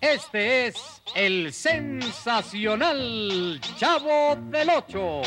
Este es el sensacional Chavo del Ocho,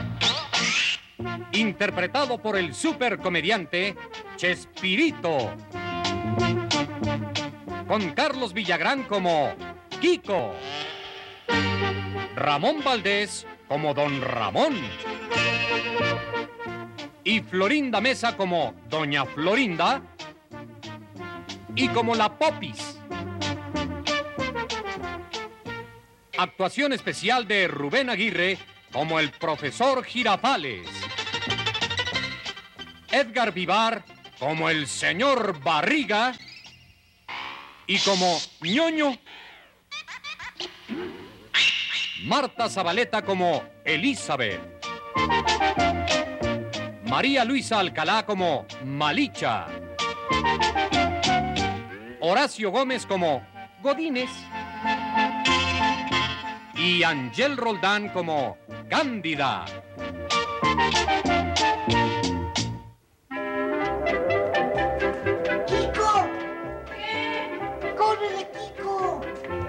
interpretado por el supercomediante Chespirito, con Carlos Villagrán como Kiko, Ramón Valdés como Don Ramón y Florinda Mesa como Doña Florinda y como la Popis. Actuación especial de Rubén Aguirre como el profesor Girafales, Edgar Vivar como el señor Barriga y como ñoño, Marta Zabaleta como Elizabeth, María Luisa Alcalá como Malicha, Horacio Gómez como Godínez y Ángel Roldán como Cándida. ¡Kiko! ¿Qué? ¡Córrele, Kiko!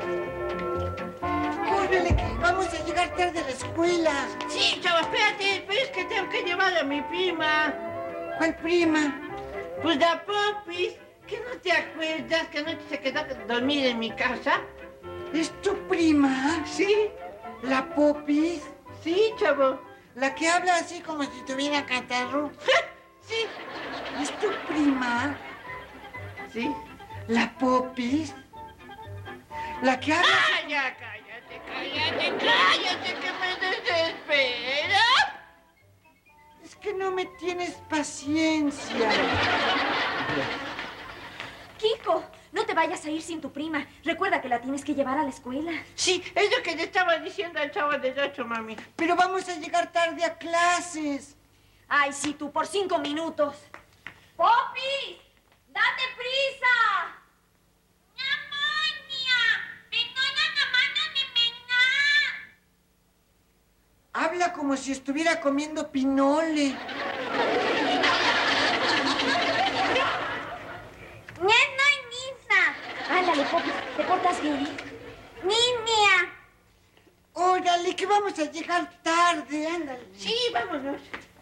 ¡Córrele, que vamos a llegar tarde a la escuela! Sí, chavo, espérate, pero es que tengo que llevar a mi prima. ¿Cuál prima? Pues la Popis, ¿que no te acuerdas que anoche se quedó a dormir en mi casa? ¿Es tu prima? Sí, ¿La Popis? sí, chavo. ¿La que habla así como si tuviera catarro? Sí, ¿Es tu prima? sí. ¿La Popis? ¿La que habla? ¡Ah, ya, cállate, que me desespera! Es que no me tienes paciencia. Kiko, no te vayas a ir sin tu prima. Recuerda que la tienes que llevar a la escuela. Sí, es lo que le estaba diciendo al chavo del 8, mami. Pero vamos a llegar tarde a clases. Ay, sí, tú, por 5 minutos. ¡Popis! ¡Date prisa! Habla como si estuviera comiendo pinole. Ándale, Popis, ¿te portas bien? ¡Niña! Órale, que vamos a llegar tarde, ándale. Sí, vámonos.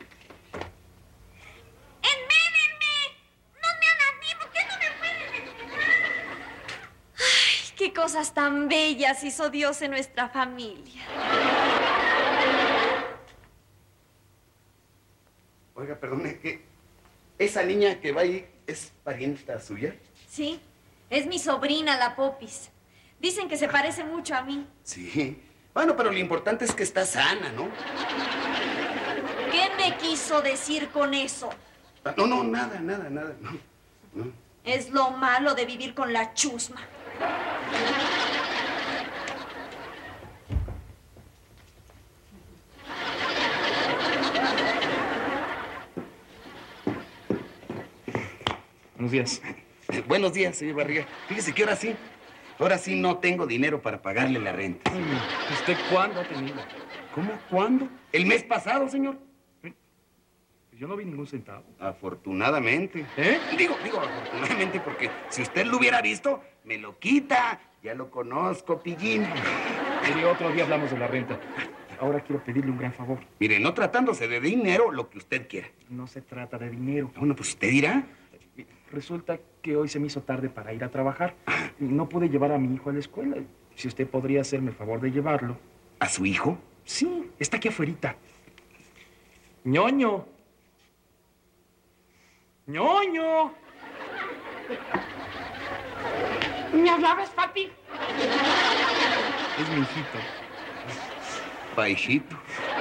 ¡Espérenme! ¡No me hagan así! ¿Por qué no me pueden esperar? Ay, qué cosas tan bellas hizo Dios en nuestra familia. Oiga, perdone, que esa niña que va ahí es parienta suya. Sí, es mi sobrina, la Popis. Dicen que se parece mucho a mí. Sí. Bueno, pero lo importante es que está sana, ¿no? ¿Qué me quiso decir con eso? No, nada, no. Es lo malo de vivir con la chusma. Buenos días. Buenos días, señor Barriga. Fíjese que ahora sí no tengo dinero para pagarle la renta. ¿Usted cuándo ha tenido? ¿Cómo? ¿Cuándo? El mes pasado, señor. Yo no vi ningún centavo. Afortunadamente. ¿Eh? Digo, afortunadamente, porque si usted lo hubiera visto, me lo quita. Ya lo conozco, pillín. Mire, otro día hablamos de la renta. Ahora quiero pedirle un gran favor. Mire, no tratándose de dinero, lo que usted quiera. No se trata de dinero. Bueno, pues usted dirá. Resulta que hoy se me hizo tarde para ir a trabajar. Y no pude llevar a mi hijo a la escuela. Si usted podría hacerme el favor de llevarlo. ¿A su hijo? Sí, está aquí afuerita. ¡Ñoño! ¡Ñoño! ¿Me hablabas, papi? Es mi hijito. Paishito.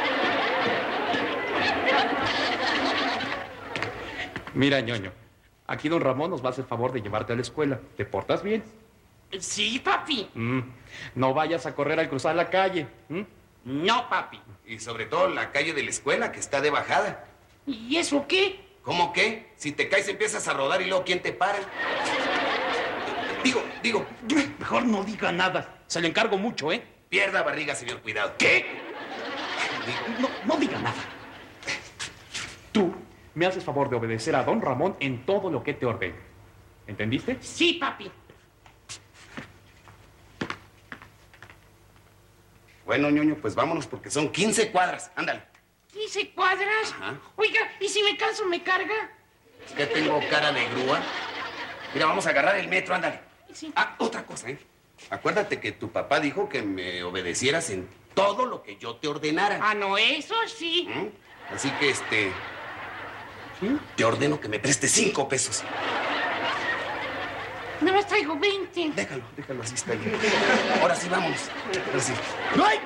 Mira, ñoño, aquí don Ramón nos va a hacer favor de llevarte a la escuela. ¿Te portas bien? Sí, papi. No vayas a correr al cruzar la calle. No, papi. Y sobre todo la calle de la escuela, que está de bajada. ¿Y eso qué? ¿Cómo qué? Si te caes empiezas a rodar y luego ¿quién te para? Digo. Mejor no diga nada. Se le encargo mucho, ¿eh? Pierda barriga, señor, cuidado. ¿Qué? No diga nada. Tú me haces favor de obedecer a don Ramón en todo lo que te ordene. ¿Entendiste? Sí, papi. Bueno, ñoño, pues vámonos porque son 15 cuadras. Ándale. ¿15 cuadras? Ajá. Oiga, ¿y si me canso, me carga? Es que tengo cara de grúa. Mira, vamos a agarrar el metro, ándale. Sí. Ah, otra cosa, ¿eh? Acuérdate que tu papá dijo que me obedecieras en todo lo que yo te ordenara. Ah, no, eso sí. ¿Mm? Así que, te ordeno que me prestes 5 pesos. No me traigo 20. Déjalo, así está bien. Ahora sí, vámonos. Ahora sí. ¡Ay!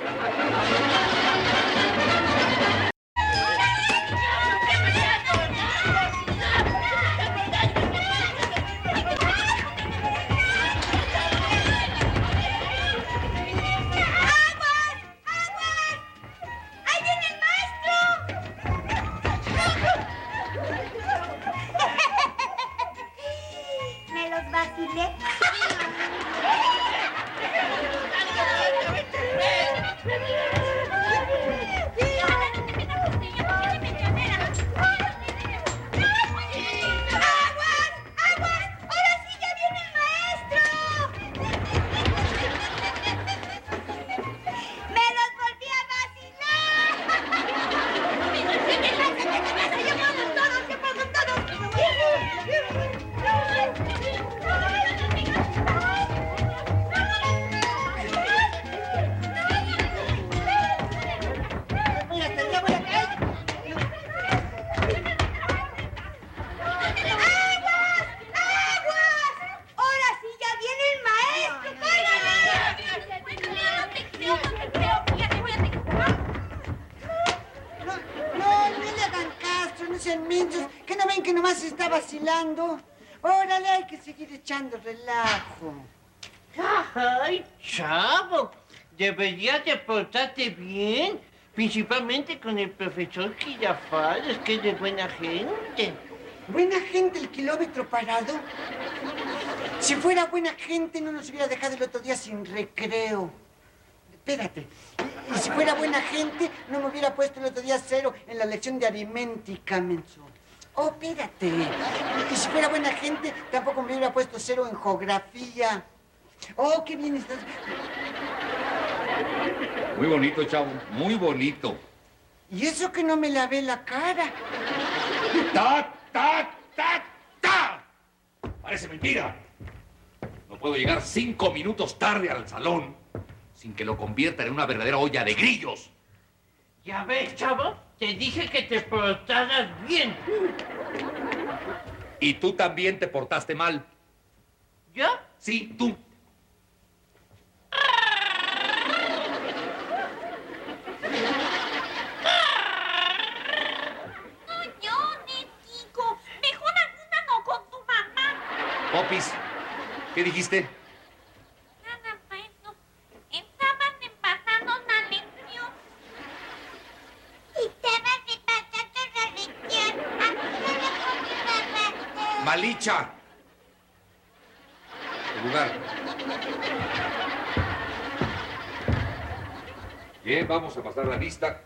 vacilé. ¿Que no ven que nomás está vacilando? Órale, hay que seguir echando relajo. Ay, chavo, deberías de portarte bien, principalmente con el profesor Girafales, que es de buena gente. ¿Buena gente el kilómetro parado? Si fuera buena gente, no nos hubiera dejado el otro día sin recreo. Espérate. Y si fuera buena gente, no me hubiera puesto el otro día 0 en la lección de aritmética, menso. Oh, espérate. Y si fuera buena gente, tampoco me hubiera puesto 0 en geografía. Oh, qué bien estás. Muy bonito, chavo, muy bonito. Y eso que no me lavé la cara. ¡Ta, ta, ta, ta! Parece mentira. No puedo llegar 5 minutos tarde al salón sin que lo conviertan en una verdadera olla de grillos. Ya ves, chavo, te dije que te portaras bien. Y tú también te portaste mal. ¿Yo? Sí, tú. Popis, ¿qué dijiste? Nada, maestro. Estaban empatando la lección. Estaban empatando la lección. A mi mamá. Malicha. Tu lugar. Bien, vamos a pasar la lista.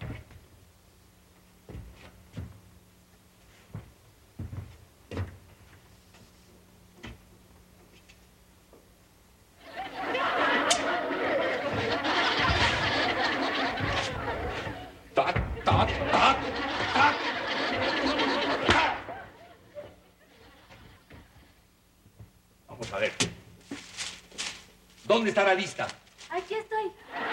Vamos a ver. ¿Dónde está la lista? Aquí estoy.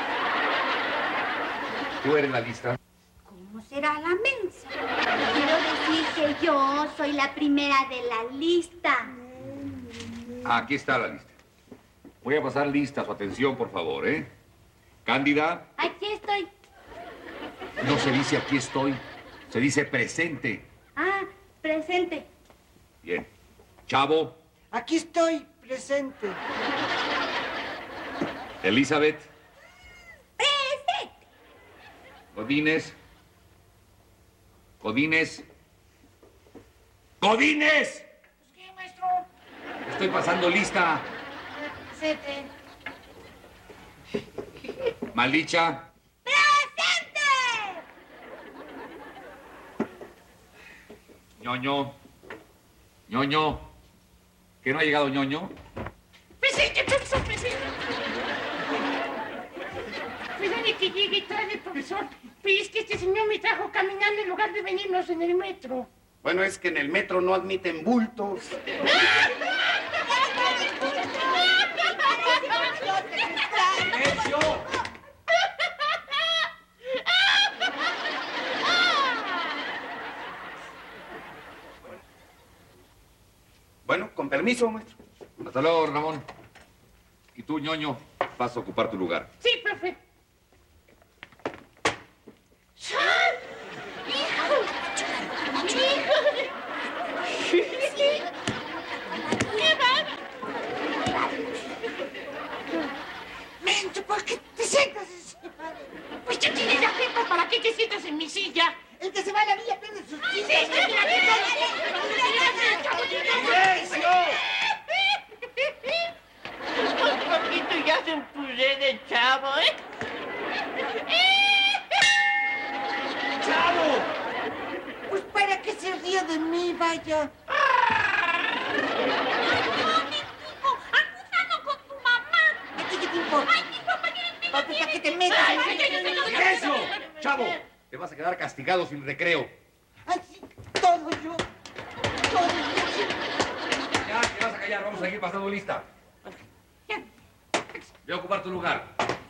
¿Tú eres la lista? ¿Cómo será la mensa? Quiero decir que yo soy la primera de la lista. Aquí está la lista. Voy a pasar lista a su atención, por favor, ¿eh? Cándida. Aquí estoy. No se dice aquí estoy, se dice presente. Ah, presente. Bien. Chavo. Aquí estoy, presente. Elizabeth. ¡Presente! Godínez. Godínez. ¡Godínez! ¿Qué, maestro? Estoy pasando lista. Presente. Malicha. ¡Presente! Ñoño. Ñoño. ¿Que no ha llegado Ñoño? Presente, profesor, presente. Presente. que llegue tarde, profesor. Pero es que este señor me trajo caminando en lugar de venirnos en el metro. Bueno, es que en el metro no admiten bultos. ¡Silencio! Bueno, con permiso, maestro. Hasta luego, Ramón. Y tú, ñoño, vas a ocupar tu lugar. Sí, profe. ¡Sal! ¡Hijo! ¡Hijo! ¿Qué va? Mencho, ¿por qué te sientas encima? Pues ya tienes la culpa. ¿Para qué te sientas en mi silla? El que se va a la villa pierde sus ¡Sí, chistes. ¡Silencio! Un poquito ya se puré de chavo, ¿eh? ¡Chavo! Pues para que se ría de mí, vaya. ¡Acúsalo con tu mamá! ¿A ti qué te importa? ¡Ay, mi papá quiere el Papi, ¿para qué te metes? ¡Silencio! ¡Chavo! Te vas a quedar castigado sin recreo. Así, todo yo. Todo yo. Ya, te vas a callar. Vamos a seguir pasando lista. Voy a ocupar tu lugar.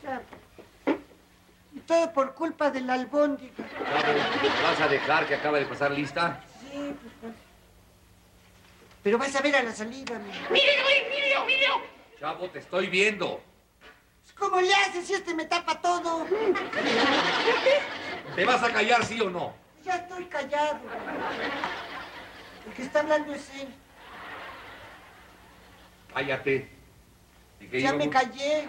Y todo por culpa del albóndiga. Chavo, ¿te vas a dejar que acabe de pasar lista? Sí, pues. Pero vas a ver a la salida, mi. ¡Mírelo! Chavo, te estoy viendo. ¿Cómo le haces si este me tapa todo? ¿Te vas a callar, sí o no? Ya estoy callado. El que está hablando es él. Cállate. ¿Y qué Ya íbamos? me callé.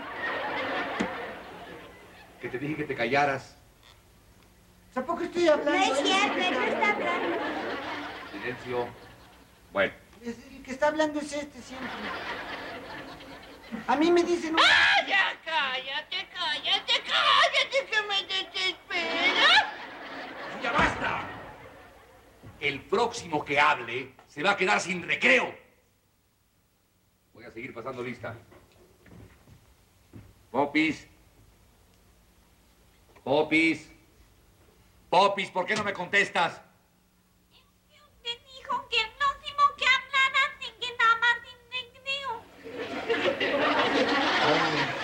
Que te dije que te callaras. Tampoco estoy hablando. No es cierto, él no está hablando. Silencio. Bueno, El que está hablando es este siempre. A mí me dicen... ¡Ah, ya cállate, que me desespera! ¡ya basta! El próximo que hable se va a quedar sin recreo. Voy a seguir pasando lista. Popis. Popis. Popis, ¿por qué no me contestas? Usted dijo que el próximo que hablara se quedaba sin recreo.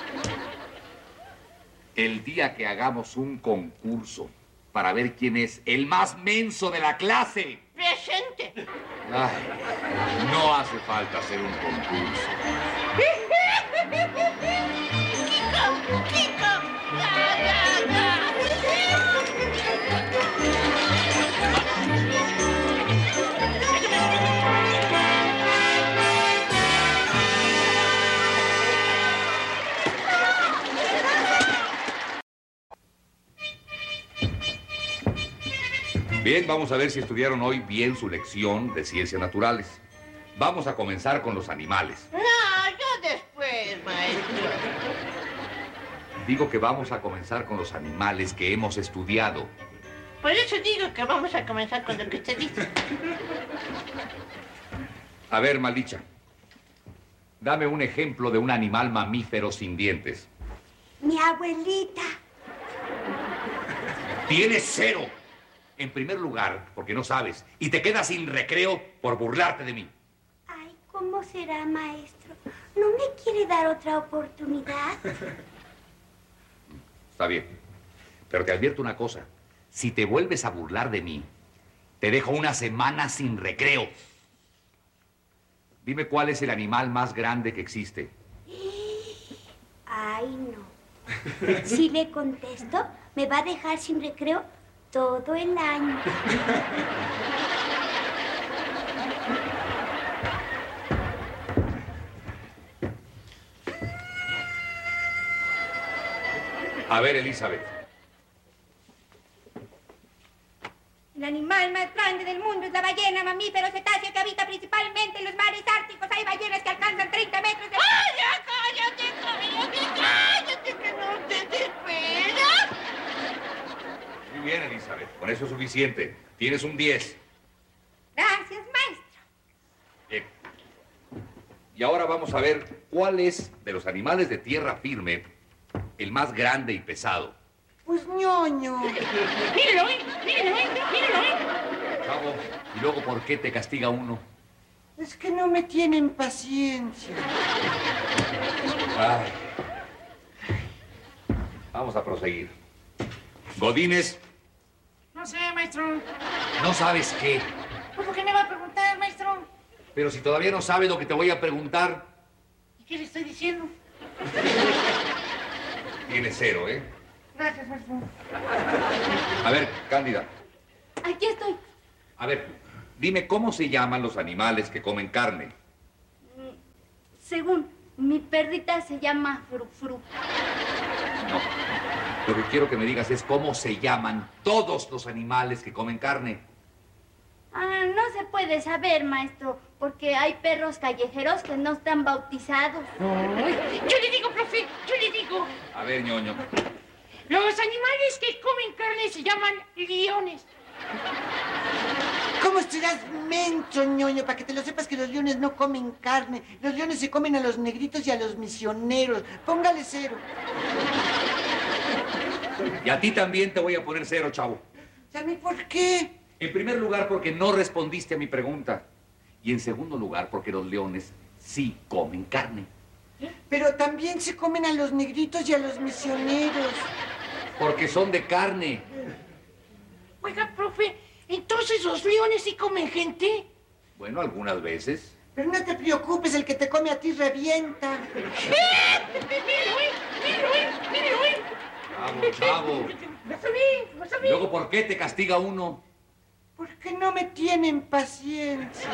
El día que hagamos un concurso para ver quién es el más menso de la clase. ¡Presente! Ay, no hace falta hacer un concurso. ¡Kiko! Bien, vamos a ver si estudiaron hoy bien su lección de ciencias naturales. Vamos a comenzar con los animales. No, yo después, maestro. Digo que vamos a comenzar con los animales que hemos estudiado. Por eso digo que vamos a comenzar con lo que usted dice. A ver, maldicha. Dame un ejemplo de un animal mamífero sin dientes. Mi abuelita. Tienes 0. En primer lugar, porque no sabes. Y te quedas sin recreo por burlarte de mí. Ay, ¿cómo será, maestro? ¿No me quiere dar otra oportunidad? Está bien. Pero te advierto una cosa. Si te vuelves a burlar de mí, te dejo una semana sin recreo. Dime cuál es el animal más grande que existe. Ay, no. Si le contesto, me va a dejar sin recreo todo el año. A ver, Elizabeth. El animal más grande del mundo es la ballena, mamífero cetáceo que habita principalmente en los mares árticos. Hay ballenas que alcanzan 30 metros de... ¡Ay, ya cállate, que no te desesperas! Muy bien, Elizabeth. Con eso es suficiente. Tienes un 10. Gracias, maestro. Y ahora vamos a ver cuál es de los animales de tierra firme el más grande y pesado. Pues ñoño. Míralo, míralo, míralo. Chavo, ¿y luego por qué te castiga uno? Es que no me tienen paciencia. Ay. Vamos a proseguir. Godínez, No sé, maestro. ¿no sabes qué? Pues, ¿por qué me va a preguntar, maestro? Pero si todavía no sabes lo que te voy a preguntar, ¿Y qué le estoy diciendo? tienes 0, ¿eh? Gracias, maestro. A ver, Cándida. Aquí estoy. A ver, dime cómo se llaman los animales que comen carne. Según mi perrita se llama Frufru. No. Lo que quiero que me digas es cómo se llaman todos los animales que comen carne. Ah, no se puede saber, maestro, porque hay perros callejeros que no están bautizados. Yo le digo, profe, yo le digo. A ver, ñoño. Los animales que comen carne se llaman leones. ¿Cómo serás menso, ñoño? Para que te lo sepas que los leones no comen carne. Los leones se comen a los negritos y a los misioneros. Póngale 0. Y a ti también te voy a poner 0, chavo. ¿A mí por qué? En primer lugar, porque no respondiste a mi pregunta. Y en segundo lugar, porque los leones sí comen carne. Pero también se comen a los negritos y a los misioneros. Porque son de carne. Oiga, profe, ¿entonces los leones sí comen gente? Bueno, algunas veces. Pero no te preocupes, el que te come a ti revienta. Míralo. Chavo, chavo. Lo ¿Y sabí. luego por qué te castiga uno? Porque no me tienen paciencia.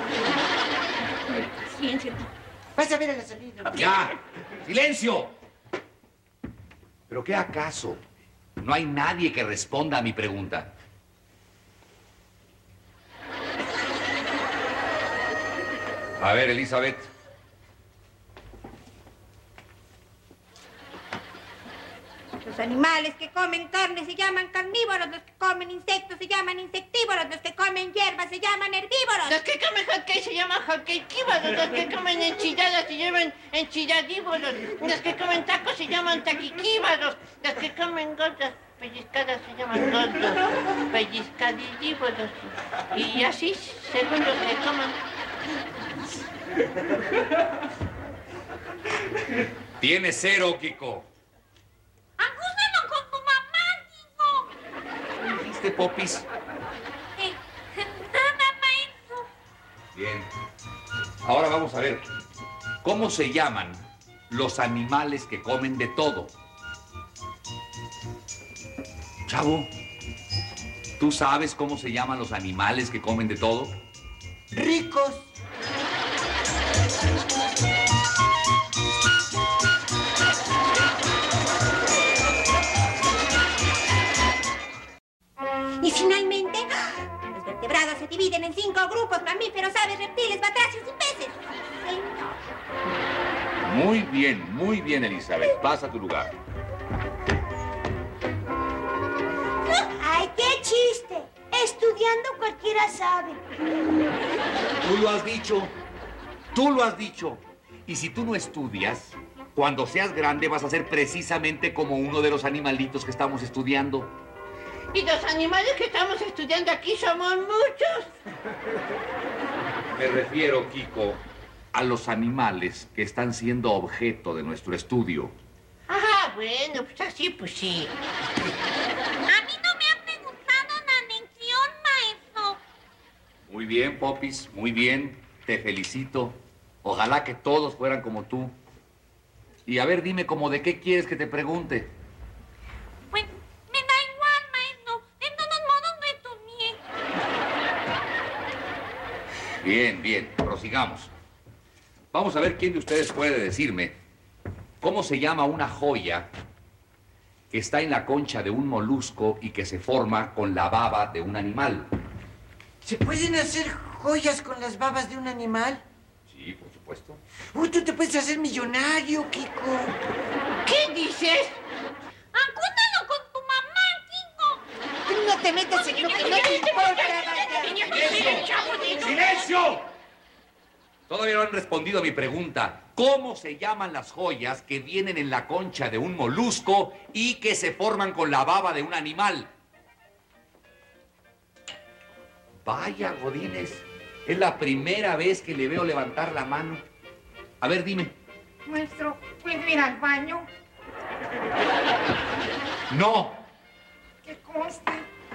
Ciencia. Vas a ver a la salida. ¡Ya! ¡Silencio! ¿Pero qué acaso? No hay nadie que responda a mi pregunta. A ver, Elizabeth. Los animales que comen carne se llaman carnívoros, los que comen insectos se llaman insectívoros, los que comen hierbas se llaman herbívoros. Los que comen hotcakes se llaman hotcakeívoros, los que comen enchiladas se llaman enchilladívoros, los que comen tacos se llaman taquiquívoros, los que comen gordas pellizcadas se llaman gordos pellizcadívoros. Y así, según lo que coman. Tienes 0, Kiko. ¡Acúsalo con tu mamá, Kiko! ¿Qué dijiste, Popis? Nada, maestro. Bien. Ahora vamos a ver. ¿Cómo se llaman los animales que comen de todo? Chavo, ¿tú sabes cómo se llaman los animales que comen de todo? Ricos. Y finalmente, los vertebrados se dividen en 5 grupos: mamíferos, aves, reptiles, batracios y peces. Muy bien, Elizabeth. Pasa a tu lugar. ¡Ay, qué chiste! Estudiando cualquiera sabe. Tú lo has dicho. Tú lo has dicho. Y si tú no estudias, cuando seas grande vas a ser precisamente como uno de los animalitos que estamos estudiando. Y los animales que estamos estudiando aquí somos muchos. Me refiero, Kiko, a los animales que están siendo objeto de nuestro estudio. Ah, bueno, pues así, pues sí. A mí no me ha preguntado la lección, maestro. Muy bien, Popis, muy bien. Te felicito. Ojalá que todos fueran como tú. Y a ver, dime, ¿cómo de qué quieres que te pregunte? Pues me da igual, maestro. De todos modos no estudié. Bien, prosigamos. Vamos a ver quién de ustedes puede decirme cómo se llama una joya que está en la concha de un molusco y que se forma con la baba de un animal. ¿Se pueden hacer joyas con las babas de un animal? Sí, por supuesto. Uy, tú te puedes hacer millonario, Kiko. ¿Qué dices? Acúsalo con tu mamá, Kiko. Tú no te metas en lo que no te importa, vaya. ¡Silencio! ¡Silencio! Todavía no han respondido a mi pregunta. ¿Cómo se llaman las joyas que vienen en la concha de un molusco y que se forman con la baba de un animal? Vaya, Godínez, es la primera vez que le veo levantar la mano. A ver, dime. Maestro, ¿puedo ir al baño? No. ¿Qué conste?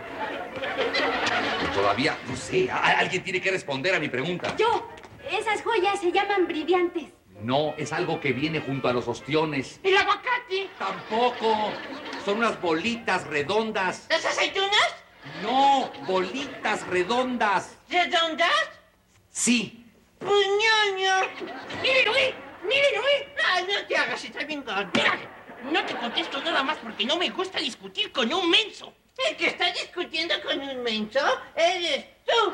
Todavía, no sé, alguien tiene que responder a mi pregunta. Yo. Esas joyas se llaman brillantes. No, es algo que viene junto a los ostiones. ¡El aguacate! Tampoco. Son unas bolitas redondas. ¿Las aceitunas? No, bolitas redondas. ¿Redondas? Sí. Pues ñoño. ¡Mírelo, ¡Mírelo, Ah, no te hagas, está bien gordo. Mira, no te contesto nada más porque no me gusta discutir con un menso. El que está discutiendo con un menso eres tú.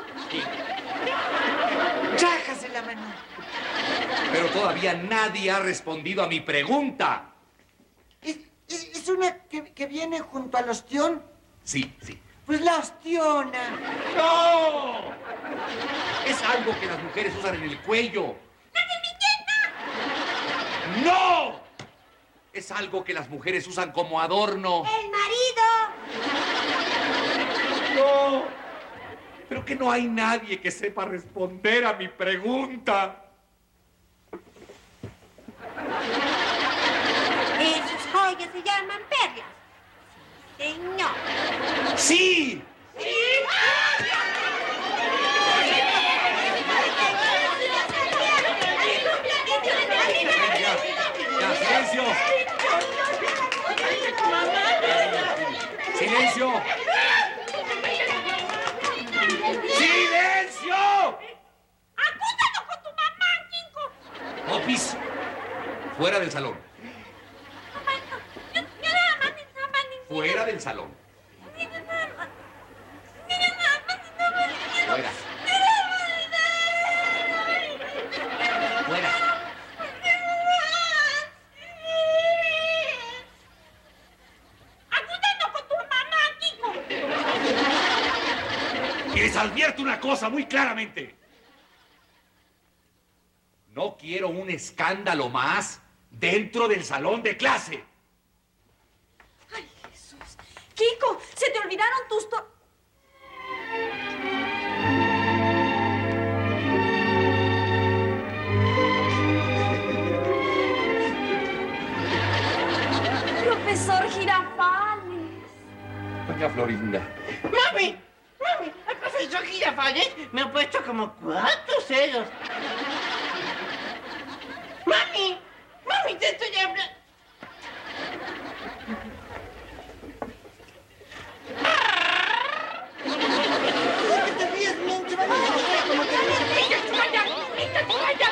Chájase la mano. Pero todavía nadie ha respondido a mi pregunta. ¿Es una que viene junto al ostión? Sí, sí. Pues la ostiona. ¡No! Es algo que las mujeres usan en el cuello. ¡La servilleta! ¡No! Es algo que las mujeres usan como adorno. ¡El marido! ¡No! Pero que no hay nadie que sepa responder a mi pregunta. Esas joyas se llaman perlas. Sí, señor. ¡Sí! Ya, silencio. ¡Silencio! ¡Silencio! ¡Acúsalo con tu mamá, Kinko! Popis, fuera del salón. Fuera del salón. Fuera. Fuera. ¡Acúsalo con tu mamá, Kinko! Y les advierto una cosa muy claramente. No quiero un escándalo más dentro del salón de clase. ¡Ay, Jesús! Kiko, se te olvidaron tus Profesor Girafales. Doña Florinda. ¡Mami! ¡Mami! El profesor Girafales me ha puesto como 4 ceros. ¡Mami! ¡Mami, te estoy hablando!